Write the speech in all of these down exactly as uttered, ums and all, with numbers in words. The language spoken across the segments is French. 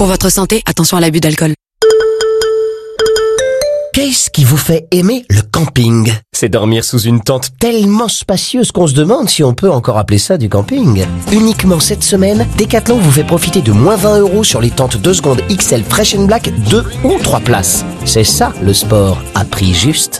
Pour votre santé, attention à l'abus d'alcool. Qu'est-ce qui vous fait aimer le camping? C'est dormir sous une tente tellement spacieuse qu'on se demande si on peut encore appeler ça du camping. Uniquement cette semaine, Decathlon vous fait profiter de moins vingt euros sur les tentes deux secondes X L Fresh and Black, deux ou trois places. C'est ça le sport, à prix juste.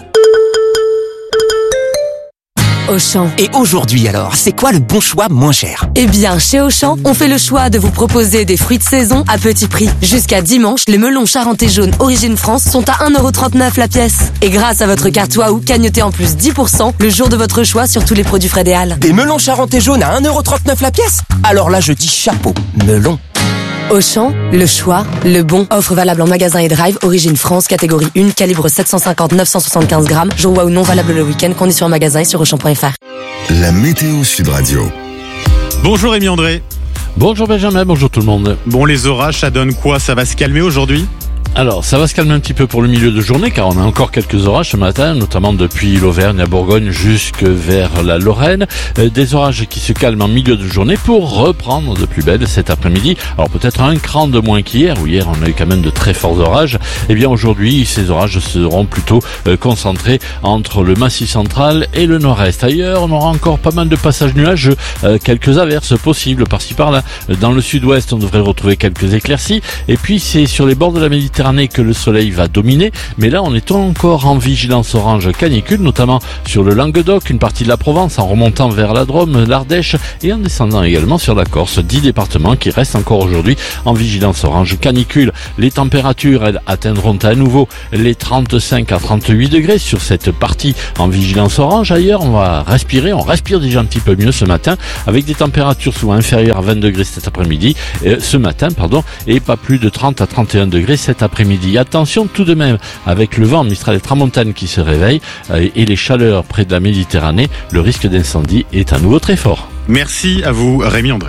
Auchan. Et aujourd'hui alors, c'est quoi le bon choix moins cher? Eh bien, chez Auchan, on fait le choix de vous proposer des fruits de saison à petit prix. Jusqu'à dimanche, les melons charentais jaunes Origine France sont à un euro trente-neuf la pièce. Et grâce à votre carte Waouh, cagnotez en plus dix pour cent le jour de votre choix sur tous les produits Fred et Al. Des melons charentais jaunes à un euro trente-neuf la pièce? Alors là, je dis chapeau, melon. Auchan, le choix, le bon. Offre valable en magasin et drive, Origine France, catégorie un, calibre sept cent cinquante à neuf cent soixante-quinze grammes. Jour Waouh non valable le week-end, conditions en magasin et sur auchan point f r. La météo Sud Radio. Bonjour Rémi André. Bonjour Benjamin, bonjour tout le monde. Bon, les orages, ça donne quoi? Ça va se calmer aujourd'hui? Alors, ça va se calmer un petit peu pour le milieu de journée, car on a encore quelques orages ce matin, notamment depuis l'Auvergne à Bourgogne jusque vers la Lorraine. Euh, des orages qui se calment en milieu de journée pour reprendre de plus belle cet après-midi. Alors peut-être un cran de moins qu'hier, où hier on a eu quand même de très forts orages. Eh bien aujourd'hui, ces orages seront plutôt euh, concentrés entre le Massif central et le nord-est. Ailleurs, on aura encore pas mal de passages nuageux, euh, quelques averses possibles par-ci par-là. Dans le sud-ouest, on devrait retrouver quelques éclaircies. Et puis c'est sur les bords de la Méditerranée que le soleil va dominer, mais là on est encore en vigilance orange canicule, notamment sur le Languedoc, une partie de la Provence, en remontant vers la Drôme, l'Ardèche et en descendant également sur la Corse. dix départements qui restent encore aujourd'hui en vigilance orange canicule. Les températures, elles, atteindront à nouveau les trente-cinq à trente-huit degrés sur cette partie en vigilance orange. Ailleurs, on va respirer, on respire déjà un petit peu mieux ce matin, avec des températures souvent inférieures à vingt degrés cet après-midi, euh, ce matin, pardon, et pas plus de trente à trente et un degrés cet après-midi. Après-midi. Attention tout de même avec le vent Mistral et Tramontane qui se réveille euh, et les chaleurs près de la Méditerranée, le risque d'incendie est à nouveau très fort. Merci à vous Rémi André.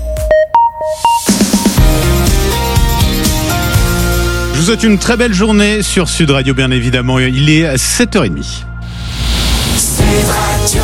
Je vous souhaite une très belle journée sur Sud Radio, bien évidemment. Il est sept heures trente. Sud Radio.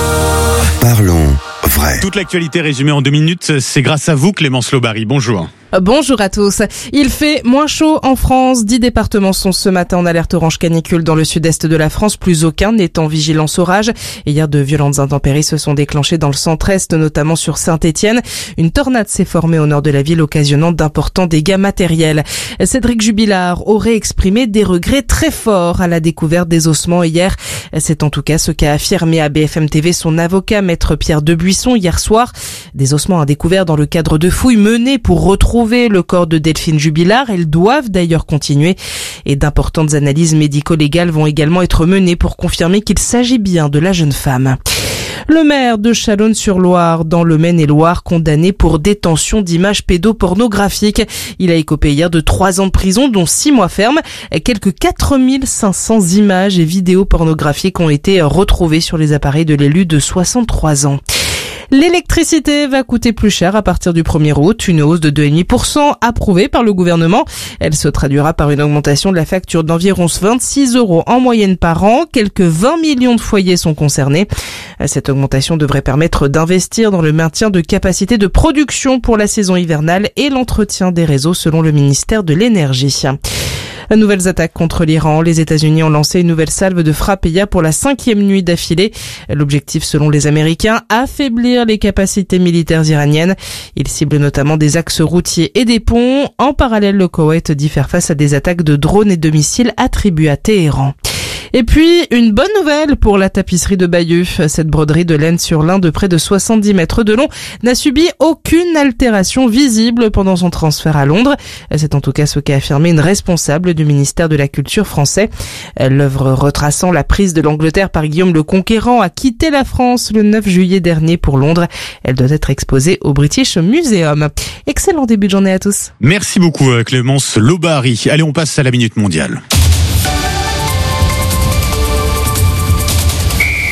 Parlons vrai. Toute l'actualité résumée en deux minutes, c'est grâce à vous Clémence Lobary. Bonjour. Bonjour à tous. Il fait moins chaud en France. Dix départements sont ce matin en alerte orange canicule dans le sud-est de la France. Plus aucun n'est en vigilance orage. Et hier, de violentes intempéries se sont déclenchées dans le centre-est, notamment sur Saint-Étienne. Une tornade s'est formée au nord de la ville, occasionnant d'importants dégâts matériels. Cédric Jubilard aurait exprimé des regrets très forts à la découverte des ossements hier. C'est en tout cas ce qu'a affirmé à B F M T V son avocat, maître Pierre Debuisson, hier soir. Des ossements à découvert dans le cadre de fouilles menées pour retrouver le corps de Delphine Jubilard. Elles doivent d'ailleurs continuer et d'importantes analyses médico-légales vont également être menées pour confirmer qu'il s'agit bien de la jeune femme. Le maire de Chalonnes-sur-Loire, dans le Maine-et-Loire, condamné pour détention d'images pédopornographiques. Il a écopé hier de trois ans de prison, dont six mois ferme. Quelques quatre mille cinq cents images et vidéos pornographiques ont été retrouvées sur les appareils de l'élu de soixante-trois ans. L'électricité va coûter plus cher à partir du premier août, une hausse de deux virgule cinq pour cent approuvée par le gouvernement. Elle se traduira par une augmentation de la facture d'environ vingt-six euros en moyenne par an. Quelques vingt millions de foyers sont concernés. Cette augmentation devrait permettre d'investir dans le maintien de capacités de production pour la saison hivernale et l'entretien des réseaux selon le ministère de l'Énergie. Nouvelles attaques contre l'Iran. Les États-Unis ont lancé une nouvelle salve de frappe hier pour la cinquième nuit d'affilée. L'objectif, selon les Américains, affaiblir les capacités militaires iraniennes. Ils ciblent notamment des axes routiers et des ponts. En parallèle, le Koweït dit faire face à des attaques de drones et de missiles attribués à Téhéran. Et puis, une bonne nouvelle pour la tapisserie de Bayeux. Cette broderie de laine sur lin de près de soixante-dix mètres de long n'a subi aucune altération visible pendant son transfert à Londres. C'est en tout cas ce qu'a affirmé une responsable du ministère de la Culture français. L'œuvre retraçant la prise de l'Angleterre par Guillaume le Conquérant a quitté la France le neuf juillet dernier pour Londres. Elle doit être exposée au British Museum. Excellent début de journée à tous. Merci beaucoup Clémence Lobary. Allez, on passe à la Minute Mondiale.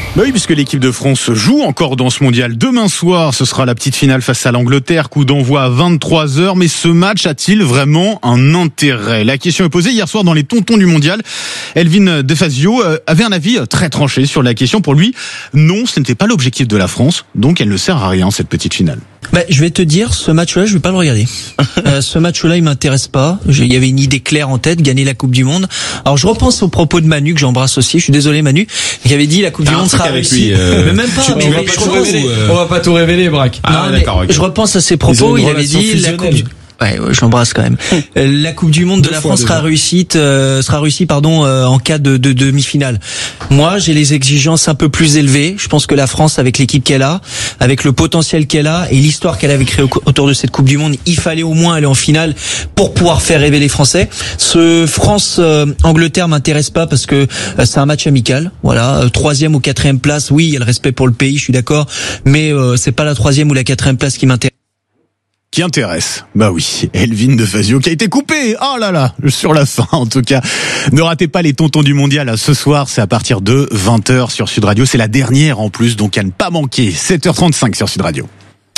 Bah oui, puisque l'équipe de France joue encore dans ce mondial. Demain soir, ce sera la petite finale face à l'Angleterre, coup d'envoi à vingt-trois heures. Mais ce match a-t-il vraiment un intérêt? La question est posée hier soir dans les tontons du mondial. Elvin De Fazio avait un avis très tranché sur la question. Pour lui, non, ce n'était pas l'objectif de la France, donc elle ne sert à rien, cette petite finale. Bah, je vais te dire, ce match-là, je vais pas le regarder. euh, ce match-là, il m'intéresse pas. Il y avait une idée claire en tête, gagner la Coupe du Monde. Alors, je repense aux propos de Manu, que j'embrasse aussi. Je suis désolé, Manu, qui avait dit la Coupe ah, du Monde sera réussie. Euh... Mais même pas. Tu, mais tu mais pas je révéler, euh... On va pas tout révéler, Braque. Ah, non, d'accord. Okay. Je repense à ses propos. Il avait dit la Coupe du... Ouais, ouais, je l'embrasse quand même. La Coupe du Monde de la France sera réussie, euh, sera réussie, pardon, euh, en cas de, de, de demi-finale. Moi, j'ai les exigences un peu plus élevées. Je pense que la France, avec l'équipe qu'elle a, avec le potentiel qu'elle a et l'histoire qu'elle avait créée autour de cette Coupe du Monde, il fallait au moins aller en finale pour pouvoir faire rêver les Français. Ce France-Angleterre euh, m'intéresse pas parce que euh, c'est un match amical. Voilà, euh, troisième ou quatrième place. Oui, il y a le respect pour le pays, je suis d'accord, mais euh, c'est pas la troisième ou la quatrième place qui m'intéresse. Qui intéresse? Bah oui, Elvin De Fazio qui a été coupé. Oh là là, sur la fin en tout cas. Ne ratez pas les tontons du mondial ce soir, c'est à partir de vingt heures sur Sud Radio. C'est la dernière en plus, donc à ne pas manquer. sept heures trente-cinq sur Sud Radio.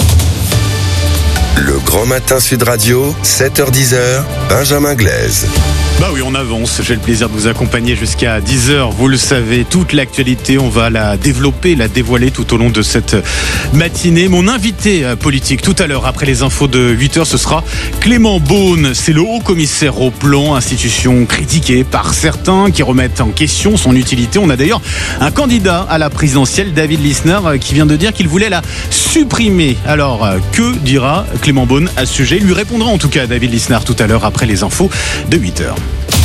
Le Grand Matin Sud Radio, sept heures dix, Benjamin Glaise. Bah oui, on avance. J'ai le plaisir de vous accompagner jusqu'à dix heures. Vous le savez, toute l'actualité, on va la développer, la dévoiler tout au long de cette matinée. Mon invité politique tout à l'heure, après les infos de huit heures, ce sera Clément Beaune. C'est le haut commissaire au plan, institution critiquée par certains qui remettent en question son utilité. On a d'ailleurs un candidat à la présidentielle, David Lisnard, qui vient de dire qu'il voulait la supprimer. Alors, que dira Clément Beaune à ce sujet? Il lui répondra en tout cas David Lisnard tout à l'heure après les infos de huit heures.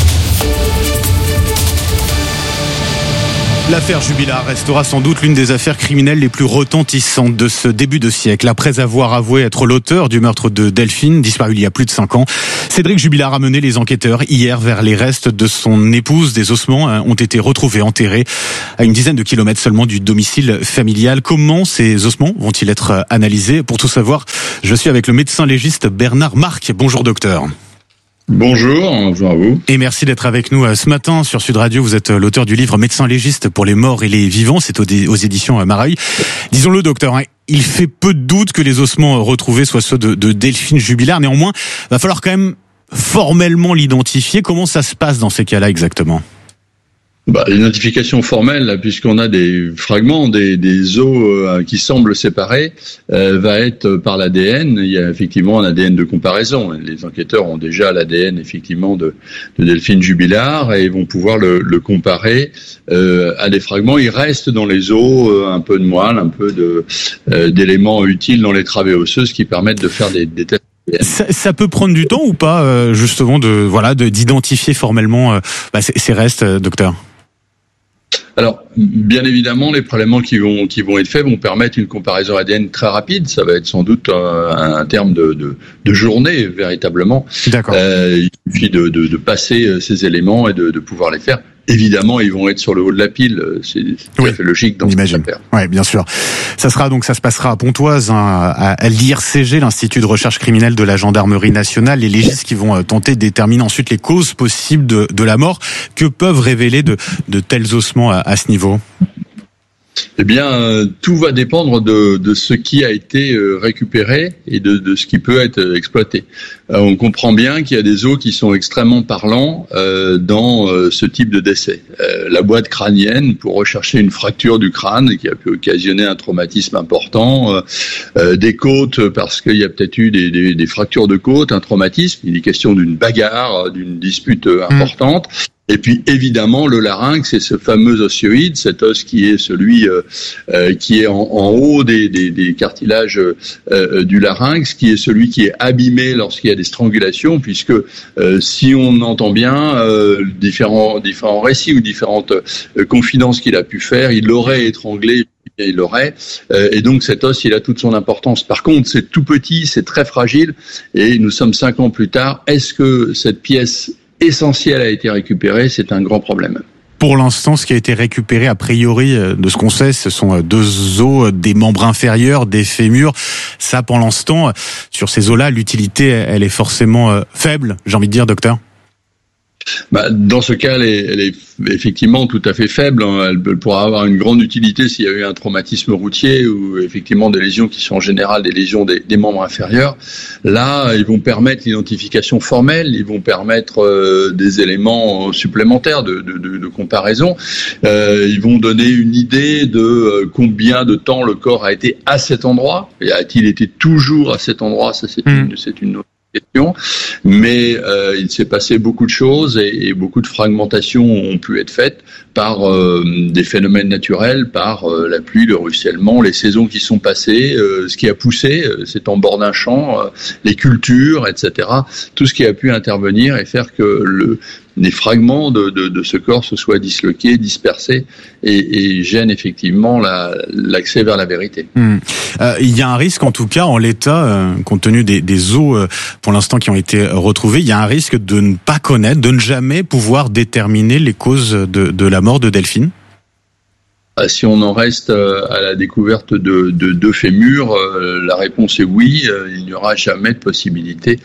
L'affaire Jubilard restera sans doute l'une des affaires criminelles les plus retentissantes de ce début de siècle. Après avoir avoué être l'auteur du meurtre de Delphine, disparue il y a plus de cinq ans, Cédric Jubilard a mené les enquêteurs hier vers les restes de son épouse. Des ossements ont été retrouvés enterrés à une dizaine de kilomètres seulement du domicile familial. Comment ces ossements vont-ils être analysés? Pour tout savoir, je suis avec le médecin légiste Bernard Marc. Bonjour docteur. Bonjour, bonjour à vous. Et merci d'être avec nous ce matin sur Sud Radio. Vous êtes l'auteur du livre Médecin légiste pour les morts et les vivants. C'est aux éditions Mareuil. Disons-le, docteur, hein, il fait peu de doute que les ossements retrouvés soient ceux de, de Delphine Jubilard. Néanmoins, il va falloir quand même formellement l'identifier. Comment ça se passe dans ces cas-là exactement ? Bah, l'identification formelle, puisqu'on a des fragments, des, des os euh, qui semblent séparés, euh, va être par l'A D N. Il y a effectivement un A D N de comparaison. Les enquêteurs ont déjà l'A D N effectivement de, de Delphine Jubilard et vont pouvoir le, le comparer euh, à des fragments. Il reste dans les os euh, un peu de moelle, un peu de euh, d'éléments utiles dans les travées osseuses qui permettent de faire des, des tests. Ça, ça peut prendre du temps ou pas, euh, justement, de voilà, de d'identifier formellement euh, bah, ces, ces restes, euh, docteur? Alors, bien évidemment, les prélèvements qui vont qui vont être faits vont permettre une comparaison A D N très rapide. Ça va être sans doute un, un terme de, de, de journée, véritablement. D'accord. Euh, il suffit de, de, de passer ces éléments et de, de pouvoir les faire. Évidemment, ils vont être sur le haut de la pile. C'est tout oui, à fait logique dans cette affaire. Oui, bien sûr. Ça sera donc, ça se passera à Pontoise, hein, à, à l'I R C G, l'Institut de recherche criminelle de la gendarmerie nationale. Les légistes qui vont tenter de déterminer ensuite les causes possibles de, de la mort. Que peuvent révéler de, de tels ossements à, à ce niveau? Eh bien, euh, tout va dépendre de, de ce qui a été euh, récupéré et de, de ce qui peut être euh, exploité. Euh, on comprend bien qu'il y a des os qui sont extrêmement parlants euh, dans euh, ce type de décès. Euh, la boîte crânienne, pour rechercher une fracture du crâne qui a pu occasionner un traumatisme important, euh, euh, des côtes parce qu'il y a peut-être eu des, des, des fractures de côte, un traumatisme, il est question d'une bagarre, d'une dispute euh, importante. Mmh. Et puis évidemment le larynx, c'est ce fameux osioïde, cet os qui est celui euh, euh, qui est en, en haut des, des, des cartilages euh, du larynx, qui est celui qui est abîmé lorsqu'il y a des strangulations, puisque euh, si on entend bien euh, différents différents récits ou différentes euh, confidences qu'il a pu faire, il l'aurait étranglé. Il l'aurait, euh, et donc cet os, il a toute son importance. Par contre, c'est tout petit, c'est très fragile, et nous sommes cinq ans plus tard. Est-ce que cette pièce essentielle a été récupérée? C'est un grand problème. Pour l'instant, ce qui a été récupéré, a priori, de ce qu'on sait, ce sont deux os des membres inférieurs, des fémurs. Ça, pour l'instant, sur ces os-là, l'utilité, elle est forcément faible, j'ai envie de dire, docteur. Bah, dans ce cas, elle est, elle est effectivement tout à fait faible. Elle pourra avoir une grande utilité s'il y a eu un traumatisme routier ou effectivement des lésions qui sont en général des lésions des, des membres inférieurs. Là, ils vont permettre l'identification formelle, ils vont permettre euh, des éléments supplémentaires de, de, de, de comparaison. Euh, ils vont donner une idée de euh, combien de temps le corps a été à cet endroit. Et a-t-il été toujours à cet endroit? Ça, c'est une, c'est une autre question. Mais euh, il s'est passé beaucoup de choses et, et beaucoup de fragmentations ont pu être faites par euh, des phénomènes naturels, par euh, la pluie, le ruissellement, les saisons qui sont passées, euh, ce qui a poussé, euh, c'est en bord d'un champ, euh, les cultures, et cetera. Tout ce qui a pu intervenir et faire que le les fragments de, de, de ce corps se soient disloqués, dispersés et, et gênent effectivement la, l'accès vers la vérité. Mmh. Euh, il y a un risque, en tout cas, en l'état, euh, compte tenu des, des os euh, pour l'instant qui ont été retrouvés, il y a un risque de ne pas connaître, de ne jamais pouvoir déterminer les causes de, de la mort de Delphine. Si on en reste à la découverte de deux de fémurs, la réponse est oui. Il n'y aura jamais de possibilité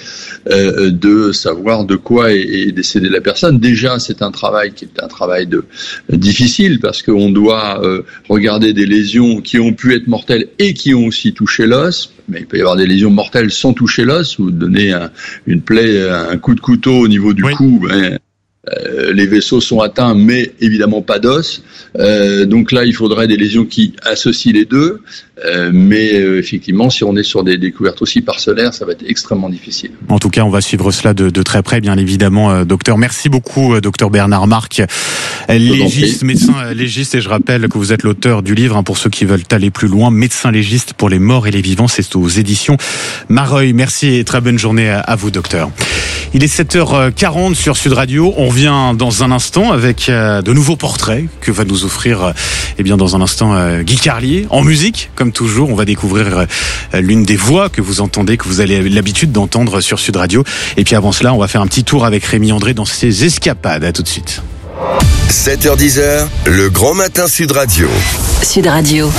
de savoir de quoi est décédée la personne. Déjà, c'est un travail qui est un travail de difficile parce qu'on doit regarder des lésions qui ont pu être mortelles et qui ont aussi touché l'os. Mais il peut y avoir des lésions mortelles sans toucher l'os. Vous donnez un, une plaie, un coup de couteau au niveau du oui. cou. Ben, Euh, les vaisseaux sont atteints, mais évidemment pas d'os. Euh, donc là, il faudrait des lésions qui associent les deux. Euh, mais euh, effectivement, si on est sur des découvertes aussi parcellaires, ça va être extrêmement difficile. En tout cas, on va suivre cela de, de très près, bien évidemment, euh, docteur. Merci beaucoup, euh, docteur Bernard Marc, légiste, médecin légiste. Et je rappelle que vous êtes l'auteur du livre, hein, pour ceux qui veulent aller plus loin, Médecin légiste pour les morts et les vivants. C'est aux éditions Mareuil. Merci et très bonne journée à, à vous, docteur. Il est sept heures quarante sur Sud Radio. On revient dans un instant avec euh, de nouveaux portraits que va nous offrir, euh, eh bien, dans un instant, euh, Guy Carlier. En musique, comme toujours, on va découvrir euh, l'une des voix que vous entendez, que vous avez l'habitude d'entendre sur Sud Radio. Et puis avant cela, on va faire un petit tour avec Rémi André dans ses escapades. À tout de suite. sept heures dix, le grand matin Sud Radio. Sud Radio.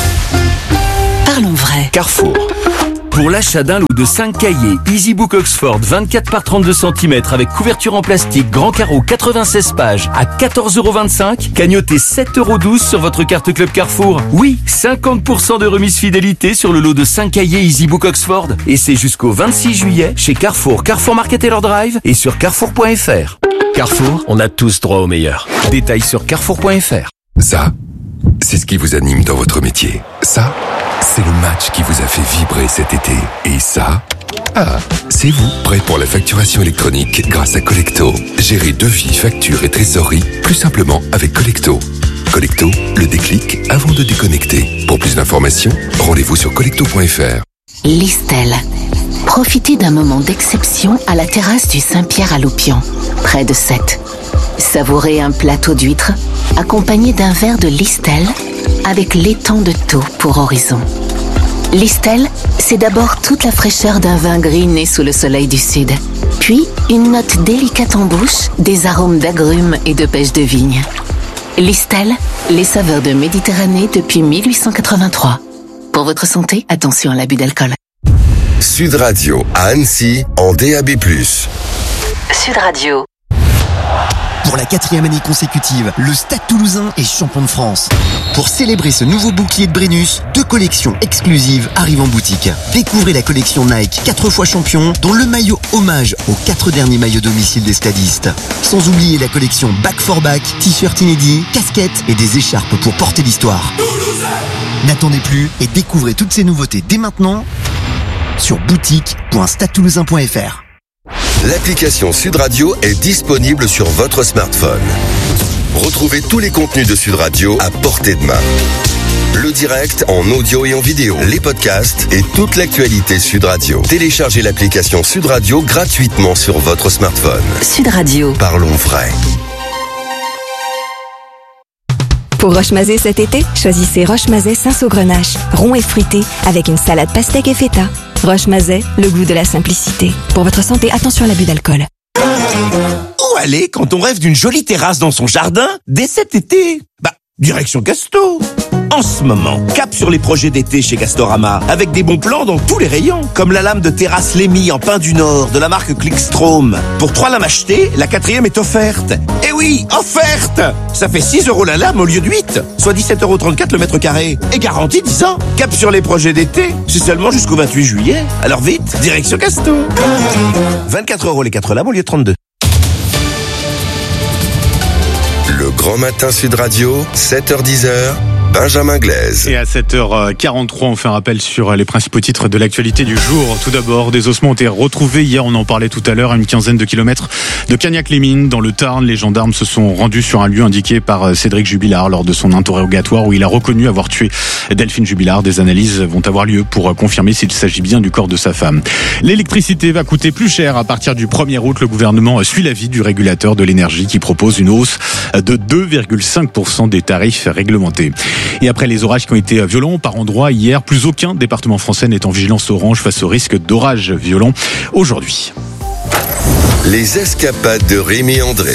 Parlons vrai. Carrefour. Pour l'achat d'un lot de cinq cahiers EasyBook Oxford vingt-quatre par trente-deux centimètres avec couverture en plastique grand carreau quatre-vingt-seize pages à quatorze euros vingt-cinq, cagnotez sept euros douze sur votre carte Club Carrefour. Oui, cinquante pour cent de remise fidélité sur le lot de cinq cahiers EasyBook Oxford. Et c'est jusqu'au vingt-six juillet chez Carrefour, Carrefour Market Taylor Drive et sur carrefour point f r. Carrefour, on a tous droit au meilleur. Détails sur carrefour point f r. Ça, c'est ce qui vous anime dans votre métier. Ça, c'est le match qui vous a fait vibrer cet été. Et ça, ah, c'est vous, prêt pour la facturation électronique grâce à Collecto. Gérez devis, factures et trésorerie plus simplement avec Collecto. Collecto, le déclic avant de déconnecter. Pour plus d'informations, rendez-vous sur collecto point f r. Listel. Profitez d'un moment d'exception à la terrasse du Saint-Pierre à Loupian, près de Sète. Savourez un plateau d'huîtres accompagné d'un verre de Listel avec l'étang de Thau pour horizon. Listel, c'est d'abord toute la fraîcheur d'un vin gris né sous le soleil du sud. Puis, une note délicate en bouche, des arômes d'agrumes et de pêche de vigne. Listel, les saveurs de Méditerranée depuis mille huit cent quatre-vingt-trois. Pour votre santé, attention à l'abus d'alcool. Sud Radio à Annecy en D A B plus. Sud Radio. Pour la quatrième année consécutive, le Stade Toulousain est champion de France. Pour célébrer ce nouveau bouclier de Brennus, deux collections exclusives arrivent en boutique. Découvrez la collection Nike quatre fois champion, dont le maillot hommage aux quatre derniers maillots domicile des stadistes. Sans oublier la collection Back for Back, t-shirt inédits, casquettes et des écharpes pour porter l'histoire. Toulousain. N'attendez plus et découvrez toutes ces nouveautés dès maintenant sur boutique point stade toulousain point f r. L'application Sud Radio est disponible sur votre smartphone. Retrouvez tous les contenus de Sud Radio à portée de main. Le direct en audio et en vidéo, les podcasts et toute l'actualité Sud Radio. Téléchargez l'application Sud Radio gratuitement sur votre smartphone. Sud Radio. Parlons vrai. Pour Roche-Mazet cet été, choisissez Roche-Mazet Saint-Saugrenache, rond et fruité, avec une salade pastèque et feta. Roche-Mazet, le goût de la simplicité. Pour votre santé, attention à l'abus d'alcool. Où aller quand on rêve d'une jolie terrasse dans son jardin dès cet été? Bah, direction Casto. En ce moment, cap sur les projets d'été chez Castorama, avec des bons plans dans tous les rayons, comme la lame de terrasse Lémy en pin du Nord de la marque Clickstrom. Pour trois lames achetées, la quatrième est offerte. Eh oui, offerte! Ça fait six euros la lame au lieu de huit, soit dix-sept euros trente-quatre le mètre carré. Et garantie dix ans. Cap sur les projets d'été, c'est seulement jusqu'au vingt-huit juillet. Alors vite, direction Casto. vingt-quatre euros les quatre lames au lieu de trente-deux. Le Grand Matin Sud Radio, sept heures dix, Benjamin Glaise. Et à sept heures quarante-trois, on fait un rappel sur les principaux titres de l'actualité du jour. Tout d'abord, des ossements ont été retrouvés hier, on en parlait tout à l'heure, à une quinzaine de kilomètres de Cagnac-les-Mines, dans le Tarn. Les gendarmes se sont rendus sur un lieu indiqué par Cédric Jubilard lors de son interrogatoire où il a reconnu avoir tué Delphine Jubilard. Des analyses vont avoir lieu pour confirmer s'il s'agit bien du corps de sa femme. L'électricité va coûter plus cher à partir du premier août. Le gouvernement suit l'avis du régulateur de l'énergie qui propose une hausse de deux virgule cinq pour cent des tarifs réglementés. Et après les orages qui ont été violents par endroits hier, plus aucun département français n'est en vigilance orange face au risque d'orages violents aujourd'hui. Les escapades de Rémi André.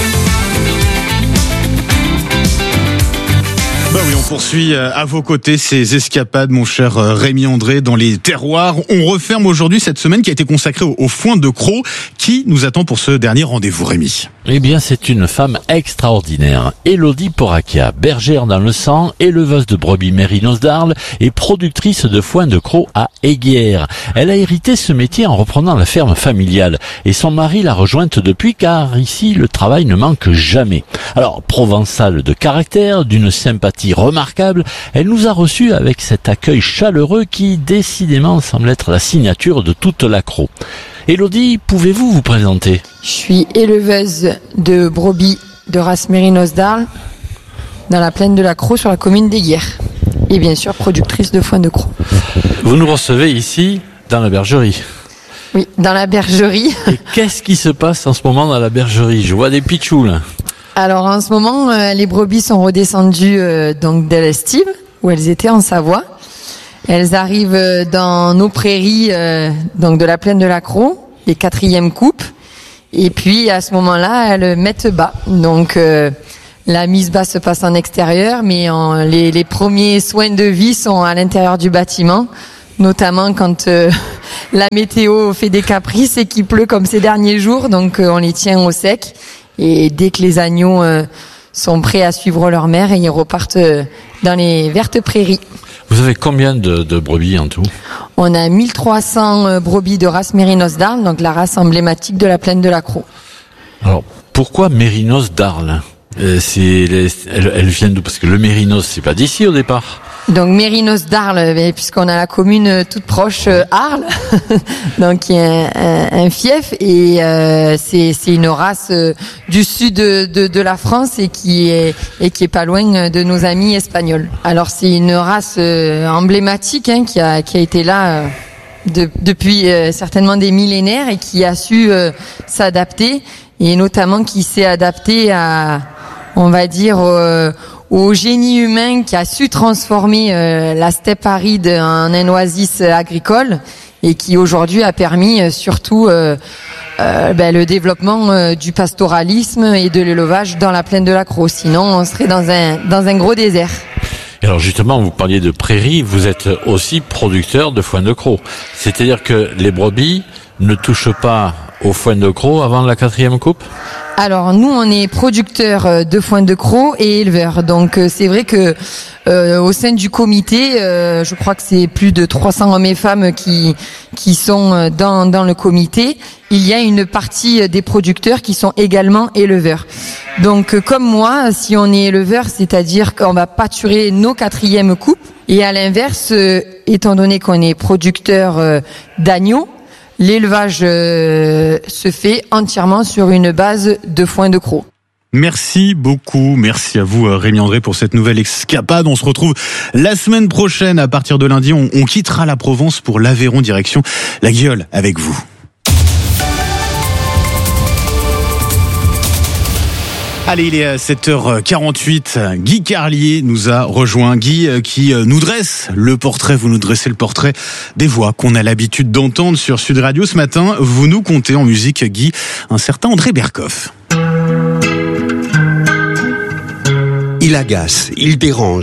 Bah oui, on poursuit à vos côtés ces escapades, mon cher Rémi André, dans les terroirs. On referme aujourd'hui cette semaine qui a été consacrée au, au foin de Crau. Qui nous attend pour ce dernier rendez-vous, Rémi? Eh bien, c'est une femme extraordinaire. Élodie Porakia, bergère dans le sang, éleveuse de brebis mérinos d'Arles et productrice de foin de Crau à Aiguières. Elle a hérité ce métier en reprenant la ferme familiale et son mari l'a rejointe depuis car ici, le travail ne manque jamais. Alors, provençale de caractère, d'une sympathie remarquable, elle nous a reçus avec cet accueil chaleureux qui, décidément, semble être la signature de toute la Crau. Élodie, pouvez-vous vous présenter? Je suis éleveuse de brebis de race mérinos d'Arles dans la plaine de la Crau sur la commune d'Aiguières. Et bien sûr, productrice de foin de Crau. Vous nous recevez ici, dans la bergerie? Oui, dans la bergerie. Et qu'est-ce qui se passe en ce moment dans la bergerie? Je vois des pitchous là. Alors en ce moment, euh, les brebis sont redescendues euh, donc de l'Estime, où elles étaient en Savoie. Elles arrivent dans nos prairies, euh, donc de la plaine de la Crau, les quatrièmes coupes. Et puis à ce moment-là, elles mettent bas. Donc euh, la mise bas se passe en extérieur, mais en, les, les premiers soins de vie sont à l'intérieur du bâtiment, notamment quand euh, la météo fait des caprices et qu'il pleut comme ces derniers jours. Donc euh, on les tient au sec. Et dès que les agneaux euh, sont prêts à suivre leur mère, ils repartent euh, dans les vertes prairies. Vous avez combien de, de brebis en tout? On a mille trois cents brebis de race mérinos d'Arles, donc la race emblématique de la plaine de la Crau. Alors, pourquoi mérinos d'Arles? euh, c'est les, elles, elles viennent d'où? Parce que le mérinos, c'est pas d'ici au départ. Donc mérinos d'Arles, puisqu'on a la commune toute proche, Arles, donc il y a un, un, un fief et euh, c'est, c'est une race du sud de, de, de la France et qui est et qui est pas loin de nos amis espagnols. Alors c'est une race emblématique hein, qui a qui a été là de, depuis euh, certainement des millénaires et qui a su euh, s'adapter et notamment qui s'est adapté à, on va dire, euh, au génie humain qui a su transformer euh, la steppe aride en un oasis agricole et qui aujourd'hui a permis euh, surtout euh, euh, ben, le développement euh, du pastoralisme et de l'élevage dans la plaine de la Crau. Sinon, on serait dans un dans un gros désert. Et alors justement, vous parliez de prairies, vous êtes aussi producteur de foin de Crau. C'est-à-dire que les brebis ne touchent pas au foin de Crau avant la quatrième coupe? Alors nous, on est producteurs de foin de Crau et éleveurs. Donc c'est vrai que euh, au sein du comité, euh, je crois que c'est plus de trois cents hommes et femmes qui qui sont dans dans le comité. Il y a une partie des producteurs qui sont également éleveurs. Donc comme moi, si on est éleveur, c'est-à-dire qu'on va pâturer nos quatrièmes coupes. Et à l'inverse, euh, étant donné qu'on est producteur euh, d'agneaux, l'élevage euh, se fait entièrement sur une base de foin de Crau. Merci beaucoup, merci à vous Rémi André pour cette nouvelle escapade. On se retrouve la semaine prochaine à partir de lundi. On, on quittera la Provence pour l'Aveyron direction la Guiole avec vous. Allez, il est sept heures quarante-huit. Guy Carlier nous a rejoint. Guy qui nous dresse le portrait, vous nous dressez le portrait des voix qu'on a l'habitude d'entendre sur Sud Radio. Ce matin, vous nous contez en musique, Guy, un certain André Berkoff. Il agace, il dérange.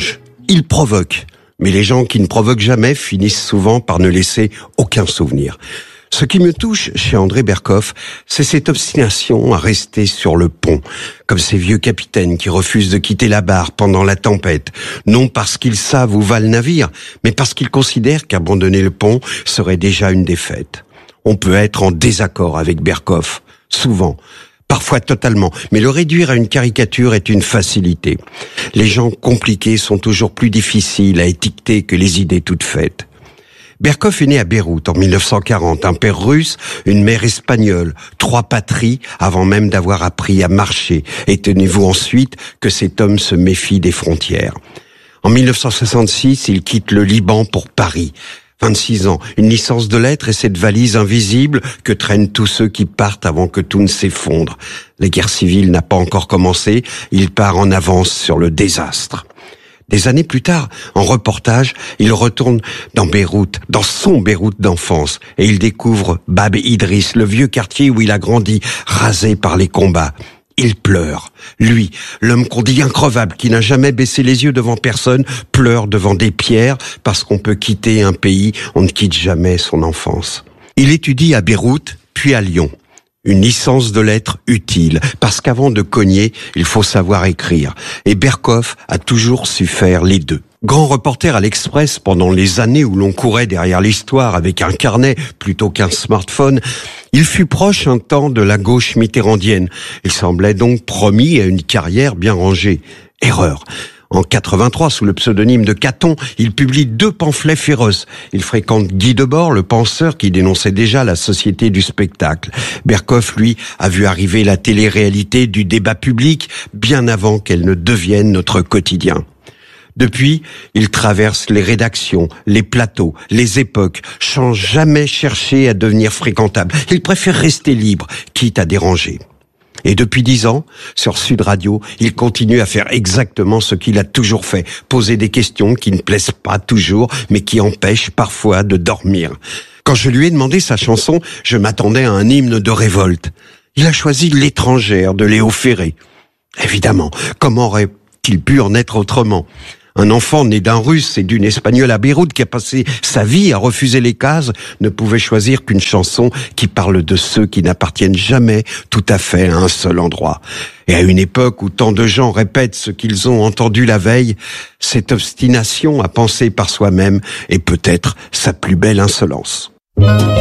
Il provoque. Mais les gens qui ne provoquent jamais finissent souvent par ne laisser aucun souvenir. Ce qui me touche chez André Berkoff, c'est cette obstination à rester sur le pont, comme ces vieux capitaines qui refusent de quitter la barre pendant la tempête, non parce qu'ils savent où va le navire, mais parce qu'ils considèrent qu'abandonner le pont serait déjà une défaite. On peut être en désaccord avec Berkoff, souvent, parfois totalement, mais le réduire à une caricature est une facilité. Les gens compliqués sont toujours plus difficiles à étiqueter que les idées toutes faites. Berkoff est né à Beyrouth en mille neuf cent quarante, un père russe, une mère espagnole, trois patries avant même d'avoir appris à marcher. Et tenez-vous ensuite que cet homme se méfie des frontières. En mille neuf cent soixante-six, il quitte le Liban pour Paris. vingt-six ans, une licence de lettres et cette valise invisible que traînent tous ceux qui partent avant que tout ne s'effondre. La guerre civile n'a pas encore commencé, il part en avance sur le désastre. Des années plus tard, en reportage, il retourne dans Beyrouth, dans son Beyrouth d'enfance, et il découvre Bab Idriss, le vieux quartier où il a grandi, rasé par les combats. Il pleure. Lui, l'homme qu'on dit increvable, qui n'a jamais baissé les yeux devant personne, pleure devant des pierres, parce qu'on peut quitter un pays, on ne quitte jamais son enfance. Il étudie à Beyrouth, puis à Lyon. Une licence de lettres utile, parce qu'avant de cogner, il faut savoir écrire. Et Berkoff a toujours su faire les deux. Grand reporter à l'Express pendant les années où l'on courait derrière l'histoire avec un carnet plutôt qu'un smartphone, il fut proche un temps de la gauche mitterrandienne. Il semblait donc promis à une carrière bien rangée. Erreur. En quatre-vingt-trois, sous le pseudonyme de Caton, il publie deux pamphlets féroces. Il fréquente Guy Debord, le penseur qui dénonçait déjà la société du spectacle. Berkoff, lui, a vu arriver la télé-réalité du débat public bien avant qu'elle ne devienne notre quotidien. Depuis, il traverse les rédactions, les plateaux, les époques, sans jamais chercher à devenir fréquentable. Il préfère rester libre, quitte à déranger. Et depuis dix ans, sur Sud Radio, il continue à faire exactement ce qu'il a toujours fait, poser des questions qui ne plaisent pas toujours, mais qui empêchent parfois de dormir. Quand je lui ai demandé sa chanson, je m'attendais à un hymne de révolte. Il a choisi L'étrangère de Léo Ferré. Évidemment, comment aurait-il pu en être autrement ? Un enfant né d'un Russe et d'une Espagnole à Beyrouth qui a passé sa vie à refuser les cases ne pouvait choisir qu'une chanson qui parle de ceux qui n'appartiennent jamais tout à fait à un seul endroit. Et à une époque où tant de gens répètent ce qu'ils ont entendu la veille, cette obstination à penser par soi-même est peut-être sa plus belle insolence.